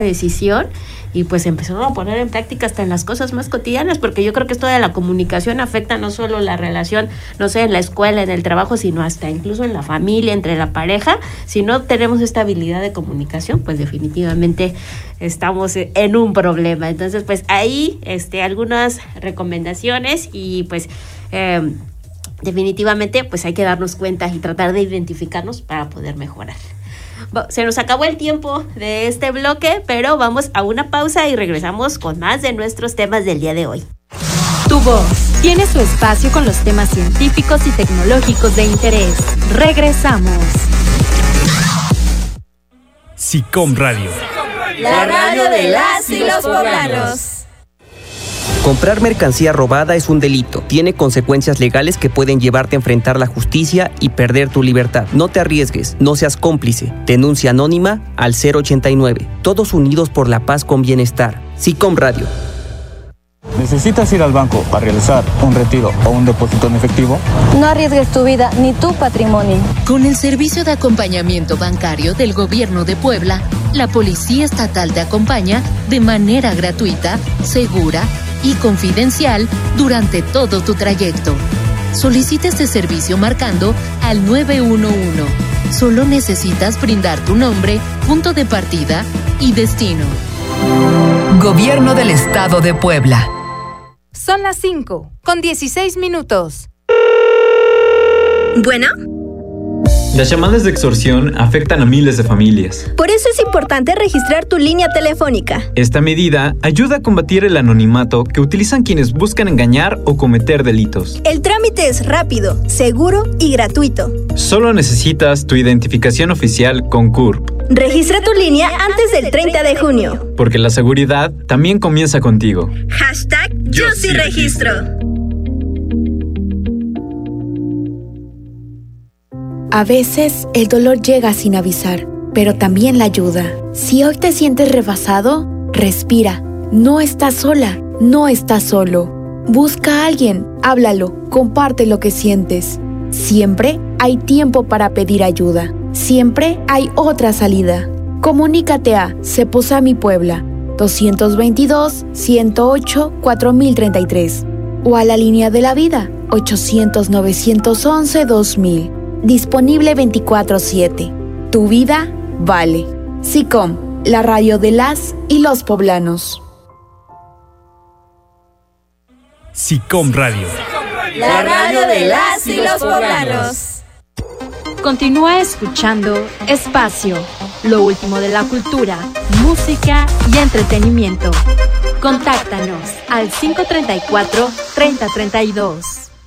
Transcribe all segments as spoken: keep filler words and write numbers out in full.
decisión y pues empezaron a poner en práctica hasta en las cosas más cotidianas, porque yo creo que esto de la comunicación afecta no solo la relación, no sé, en la escuela, en el trabajo, sino hasta incluso en la familia, entre la pareja. Si no tenemos esta habilidad de comunicación, pues definitivamente estamos en un problema. Entonces, pues ahí este, algunas recomendaciones y pues eh, definitivamente pues hay que darnos cuenta y tratar de identificarnos para poder mejorar. Se nos acabó el tiempo de este bloque, pero vamos a una pausa y regresamos con más de nuestros temas del día de hoy. Tu voz tiene su espacio con los temas científicos y tecnológicos de interés. Regresamos. SICOM Radio. La radio de las y los poblanos. Comprar mercancía robada es un delito. Tiene consecuencias legales que pueden llevarte a enfrentar la justicia y perder tu libertad. No te arriesgues, no seas cómplice. Denuncia anónima al cero ochenta y nueve. Todos unidos por la paz con bienestar. SICOM Radio. ¿Necesitas ir al banco a realizar un retiro o un depósito en efectivo? No arriesgues tu vida ni tu patrimonio. Con el servicio de acompañamiento bancario del Gobierno de Puebla, la Policía Estatal te acompaña de manera gratuita, segura y confidencial durante todo tu trayecto. Solicita este servicio marcando al nueve uno uno. Solo necesitas brindar tu nombre, punto de partida y destino. Gobierno del Estado de Puebla. Son las cinco, con dieciséis minutos. Bueno. Las llamadas de extorsión afectan a miles de familias. Por eso es importante registrar tu línea telefónica. Esta medida ayuda a combatir el anonimato que utilizan quienes buscan engañar o cometer delitos. El trámite es rápido, seguro y gratuito. Solo necesitas tu identificación oficial con C U R P. Registra tu línea antes del treinta de junio. Porque la seguridad también comienza contigo. Hashtag Yo sí registro. A veces el dolor llega sin avisar, pero también la ayuda. Si hoy te sientes rebasado, respira. No estás sola, no estás solo. Busca a alguien, háblalo, comparte lo que sientes. Siempre hay tiempo para pedir ayuda. Siempre hay otra salida. Comunícate a Ceposami Puebla, dos veintidós, ciento ocho, cuatro mil treinta y tres o a la línea de la vida, ochocientos, novecientos once, dos mil. Disponible veinticuatro siete. Tu vida vale. SICOM, la radio de las y los poblanos. SICOM Radio. La radio de las y los poblanos. Continúa escuchando Espacio, lo último de la cultura, música y entretenimiento. Contáctanos al cinco treinta y cuatro, treinta treinta y dos.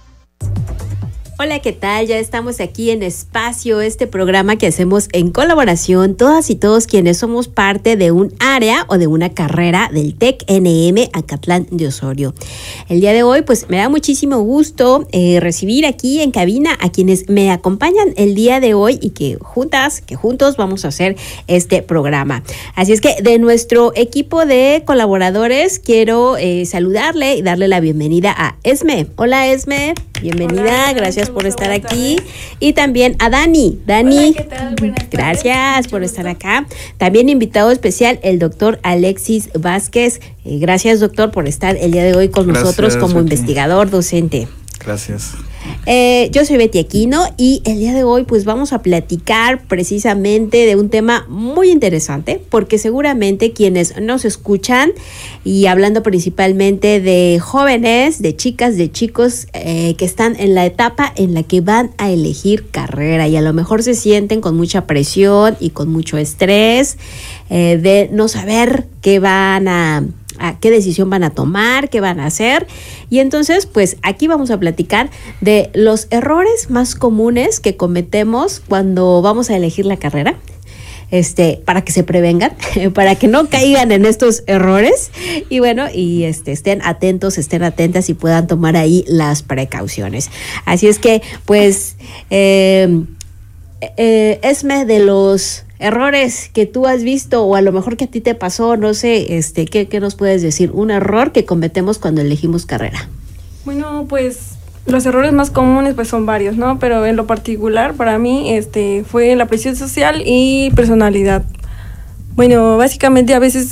Hola, ¿qué tal? Ya estamos aquí en Espacio, este programa que hacemos en colaboración todas y todos quienes somos parte de un área o de una carrera del TEC N M Acatlán de Osorio. El día de hoy, pues me da muchísimo gusto eh, recibir aquí en cabina a quienes me acompañan el día de hoy y que juntas, que juntos vamos a hacer este programa. Así es que de nuestro equipo de colaboradores quiero eh, saludarle y darle la bienvenida a Esme. Hola, Esme. Bienvenida, Hola, gracias por estar aquí. Y también a Dani. Dani, Hola, ¿qué tal? Buenas gracias tardes. por estar acá. También invitado especial, el doctor Alexis Vázquez. Eh, gracias, doctor, por estar el día de hoy con gracias, nosotros como Betty. Investigador docente. Gracias. Eh, yo soy Betty Aquino y el día de hoy pues vamos a platicar precisamente de un tema muy interesante porque seguramente quienes nos escuchan y hablando principalmente de jóvenes, de chicas, de chicos eh, que están en la etapa en la que van a elegir carrera y a lo mejor se sienten con mucha presión y con mucho estrés eh, de no saber qué van a a qué decisión van a tomar, qué van a hacer. Y entonces, pues aquí vamos a platicar de los errores más comunes que cometemos cuando vamos a elegir la carrera. Este, para que se prevengan, para que no caigan en estos errores y bueno, y este, estén atentos, estén atentas y puedan tomar ahí las precauciones. Así es que, pues, eh, eh, Esme, de los errores que tú has visto o a lo mejor que a ti te pasó, no sé, este, ¿qué, qué nos puedes decir? Un error que cometemos cuando elegimos carrera. Bueno, pues los errores más comunes pues son varios, ¿no? Pero en lo particular para mí este fue la presión social y personalidad. Bueno, básicamente a veces